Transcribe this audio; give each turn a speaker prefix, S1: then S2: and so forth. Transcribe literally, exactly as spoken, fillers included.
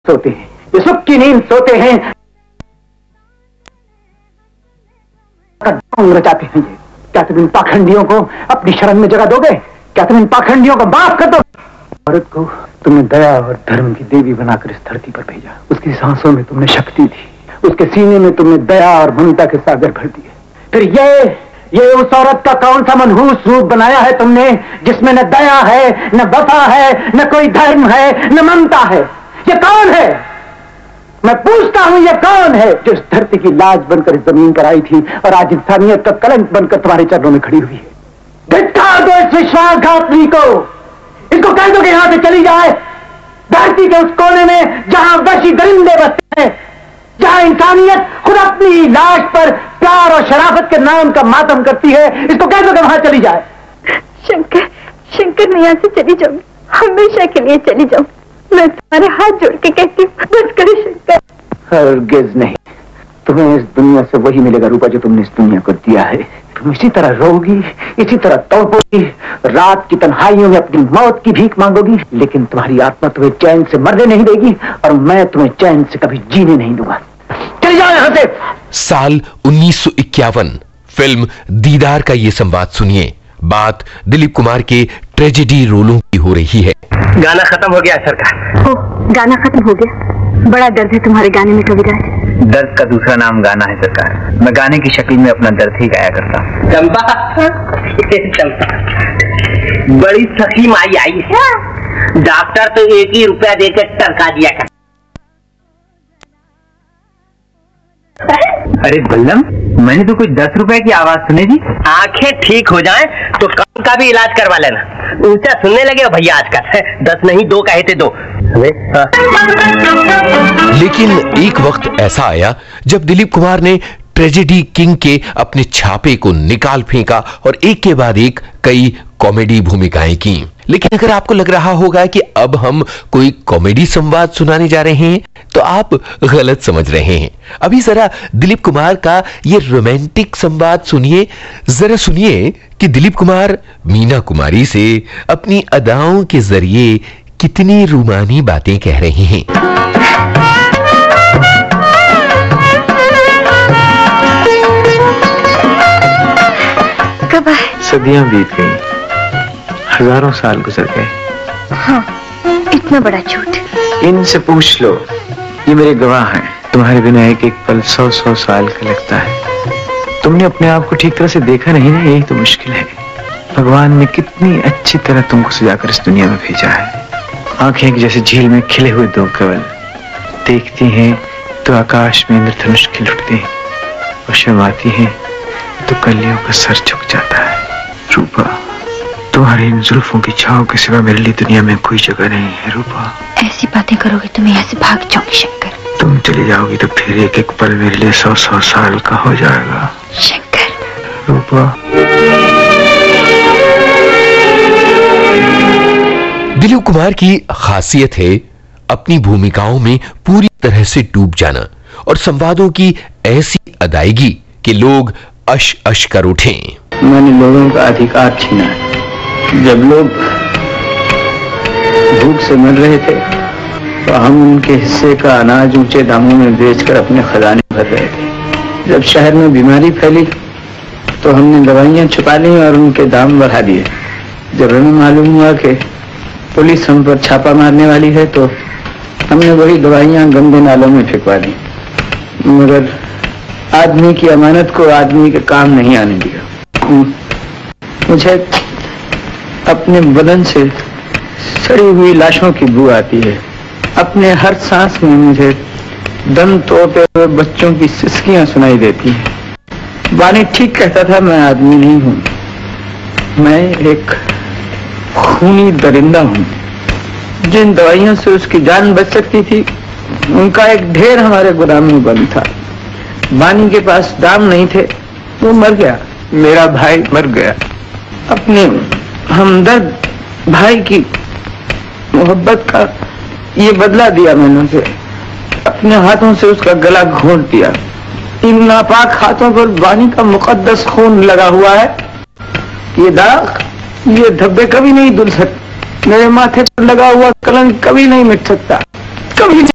S1: सोते हैं, ये सुख की नींद सोते हैं, रचाते हैं। ये क्या तुम इन पाखंडियों को अपनी शरण में जगह दोगे? क्या तुम इन पाखंडियों को माफ कर दोगे? औरत को तुमने दया और धर्म की देवी बनाकर इस धरती पर भेजा। उसकी सांसों में तुमने शक्ति थी, उसके सीने में तुमने दया और ममता के सागर भर दिए। फिर ये ये उस औरत का कौन सा मनहूस रूप बनाया है तुमने, जिसमें न दया है, न वफा है, न कोई धर्म है, न ममता है? ये कौन है? मैं पूछता हूं, ये कौन है जो इस धरती की लाज बनकर इस जमीन पर आई थी और आज इंसानियत का कलंक बनकर तुम्हारे चरणों में खड़ी हुई है? धिक्कार दो इस विश्वासघातनी को। इसको कह दो कि यहां से चली जाए, धरती के उस कोने में जहां वैसी दरिंदे बसते हैं, जहां इंसानियत खुद अपनी लाश पर प्यार और शराफत के नाम का मातम करती है। इसको कह दो कि वहां चली जाए।
S2: शंकर, शंकर मैं यहां से चली जाऊंगी, हमेशा के लिए चली जाऊंगी। मैं तुम्हारे हाथ जोड़ के कहती हूँ, बस करो शंकर।
S1: हरगिज़ नहीं, तुम्हें इस दुनिया से वही मिलेगा रूपा जो तुमने इस दुनिया को दिया है। तुम इसी तरह रोगी, इसी तरह तड़पोगी, रात की तन्हाइयों में अपनी मौत की भीख मांगोगी, लेकिन तुम्हारी आत्मा तुम्हें चैन से मरने नहीं देगी और मैं तुम्हें चैन से कभी जीने नहीं दूंगा। चले जाओ यहां से।
S3: साल उन्नीस सौ इक्यावन फिल्म दीदार का ये संवाद सुनिए। बात दिलीप कुमार के ट्रेजेडी रोलों की हो रही है।
S4: गाना खत्म हो गया सरकार।
S2: ओ, गाना खत्म हो गया? बड़ा दर्द है तुम्हारे गाने में कविराज।
S4: दर्द का दूसरा नाम गाना है सरकार। मैं गाने की शक्ल में अपना दर्द ही गाया करता हूँ। चंपा, चंपा, बड़ी सखी माई आई है। डॉक्टर तो एक ही रुपया देकर टरका दिया कर। अरे बल्लम, मैंने तो कुछ दस रुपए की आवाज सुनी थी। आंखें ठीक हो जाएं तो कान का भी इलाज करवा लेना। ऊंचा सुनने लगे भैया आजकल। दस नहीं दो कहे थे दो। हाँ।
S3: लेकिन एक वक्त ऐसा आया जब दिलीप कुमार ने ट्रेजेडी किंग के अपने छापे को निकाल फेंका और एक के बाद एक कई कॉमेडी भूमिकाएं की। लेकिन अगर आपको लग रहा होगा कि अब हम कोई कॉमेडी संवाद सुनाने जा रहे हैं तो आप गलत समझ रहे हैं। अभी जरा दिलीप कुमार का ये रोमांटिक संवाद सुनिए। जरा सुनिए कि दिलीप कुमार मीना कुमारी से अपनी अदाओं के जरिए कितनी रूमानी बातें कह रहे हैं।
S2: कब आए?
S5: सदियां बीत गई, हजारों साल गुजर गए।
S2: हाँ, इतना बड़ा झूठ।
S5: इनसे पूछ लो, ये मेरे गवाह हैं। तुम्हारे बिना एक एक पल सौ सौ साल का लगता है। तुमने अपने आप को ठीक तरह से देखा नहीं ना, यही तो मुश्किल है। भगवान ने कितनी अच्छी तरह तुमको सजाकर इस दुनिया में भेजा है। आंखें जैसे झील में खिले हुए दो कवल, देखती हैं तो आकाश में इंद्रधनुष खिल उठते हैं और शर्माती हैं तो कलियों का सर झुक जाता है। रूपा, तुम्हारे इन जुल्फों की छांव के सिवा मेरे लिए दुनिया में कोई जगह नहीं है। रूपा,
S2: ऐसी बातें करोगे तो मैं यहाँ से भाग जाऊंगी शंकर।
S5: तुम चली जाओगी तो फिर एक एक पल मेरे लिए सौ सौ साल का हो जाएगा।
S2: शंकर।
S5: रूपा।
S3: दिलीप कुमार की खासियत है अपनी भूमिकाओं में पूरी तरह से डूब जाना और संवादों की ऐसी अदायगी कि लोग अश अश कर उठें।
S1: मैंने लोगों का अधिकार छीना है। जब लोग भूख से मर रहे थे तो हम उनके हिस्से का अनाज ऊंचे दामों में बेचकर अपने खजाने भर रहे थे। जब शहर में बीमारी फैली तो हमने दवाइयां छुपा ली और उनके दाम बढ़ा दिए। जब हमें मालूम हुआ कि पुलिस हम पर छापा मारने वाली है तो हमने वही दवाइयां गंदे नालों में फेंकवा दी। मगर आदमी की अमानत को आदमी के काम नहीं आने दिया। मुझे अपने बदन से सड़ी हुई लाशों की बू आती है। अपने हर सांस में मुझे दम तोड़ते हुए बच्चों की सिसकियां सुनाई देती हैं। वानी ठीक कहता था, मैं आदमी नहीं हूं, मैं एक खूनी दरिंदा हूं। जिन दवाइयों से उसकी जान बच सकती थी उनका एक ढेर हमारे गोदाम में बंद था। बानी के पास दाम नहीं थे, वो मर गया। मेरा भाई मर गया। अपने हमदर्द भाई की मोहब्बत का ये बदला दिया मैंने उसे। अपने हाथों से उसका गला घोंट दिया। इन नापाक हाथों पर बानी का मुकद्दस खून लगा हुआ है। ये दाग, ये धब्बे कभी नहीं धुल सकते। मेरे माथे पर लगा हुआ कलंक कभी नहीं मिट सकता, कभी नहीं।